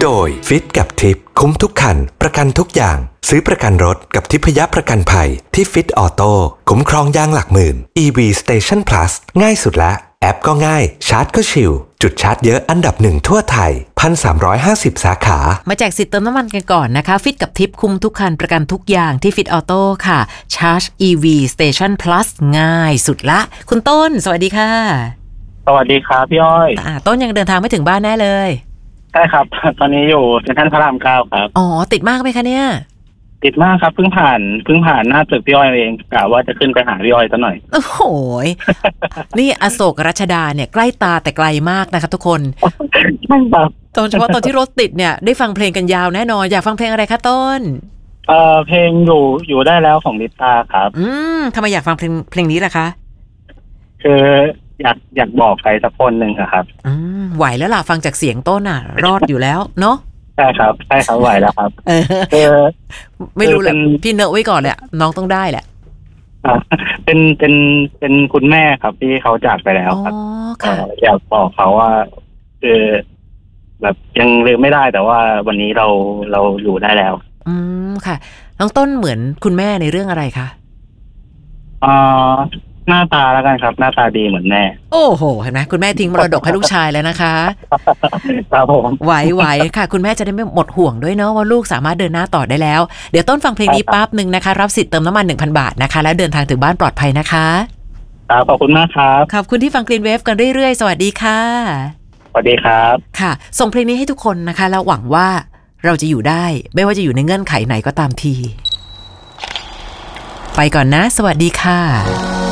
โดยฟิตกับทิปคุ้มทุกคันประกันทุกอย่างซื้อประกันรถกับทิพยประกันภัยที่ฟิตออโต้คุ้มครองยางหลักหมื่น EV Station Plus ง่ายสุดละแอปก็ง่ายชาร์จก็ชิลจุดชาร์จเยอะอันดับ1ทั่วไทย 1,350 สาขามาแจกสิทธิ์เติมน้ำมันกันก่อนนะคะฟิตกับทิปคุ้มทุกคันประกันทุกอย่างที่ฟิตออโต้ค่ะชาร์จ EV Station Plus ง่ายสุดละคุณต้นสวัสดีค่ะสวัสดีครับพี่อ้อยต้นยังเดินทางไม่ถึงบ้านแน่เลยใช่ครับตอนนี้อยู่เซ็นทรัลพระราม9ครับอ๋อติดมากไหมคะเนี่ยติดมากครับเพิ่งผ่านหน้าตึกพี่อ้อยเองกะว่าจะขึ้นไปหาพี่อ้อยซะหน่อยโอ้โหนี่อโศกรัชดาเนี่ยใกล้ตาแต่ไกลมากนะคะทุกคนใช่ครับเฉพาะตอนที่รถติดเนี่ยได้ฟังเพลงกันยาวแน่นอนอยากฟังเพลงอะไรคะต้นเพลงอยู่ได้แล้วของลิต้าครับทำไมอยากฟังเพลงนี้ล่ะคะคืออยากบอกใครสักคนหนึ่งครับไหวแล้วล่ะฟังจากเสียงต้นอ่ะรอดอยู่แล้วเนาะใช่ครับไหวแล้วครับไม่รู้แหละพี่เนอะไว้ก่อนแหละน้องต้องได้แหละเป็นคุณแม่ครับที่เขาจากไปแล้วครับอยากบอกเขาว่าคือแบบยังลืมไม่ได้แต่ว่าวันนี้เราอยู่ได้แล้วค่ะน้องต้นเหมือนคุณแม่ในเรื่องอะไรคะหน้าตาแล้วกันครับหน้าตาดีเหมือนแม่โอ้โหเห็นไหมคุณแม่ทิ้งมรดกให้ลูกชายแล้วนะคะครับผมไหวค่ะคุณแม่จะได้ไม่หมดห่วงด้วยเนาะว่าลูกสามารถเดินหน้าต่อได้แล้วเดี๋ยวต้นฟังเพลงนี้ปั๊บนึงนะคะรับสิทธิ์เติมน้ำมัน 1,000 บาทนะคะแล้วเดินทางถึงบ้านปลอดภัยนะคะขอบคุณมากครับขอบคุณที่ฟัง Green Wave กันเรื่อยๆสวัสดีค่ะสวัสดีครับค่ะส่งเพลงนี้ให้ทุกคนนะคะแล้วหวังว่าเราจะอยู่ได้ไม่ว่าจะอยู่ในเงื่อนไขไหนก็ตามทีไปก่อนนะสวัสดีค่ะ